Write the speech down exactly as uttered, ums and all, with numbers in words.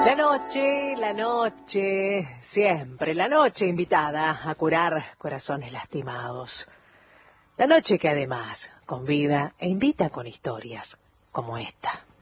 La noche, la noche, siempre la noche invitada a curar corazones lastimados. La noche que además convida e invita con historias como esta.